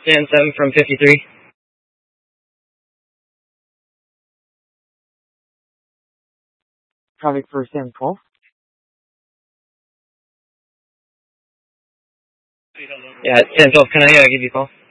Stand 7 from 53. Traffic for stand 12. Yeah, stand 12. Can I give you a call?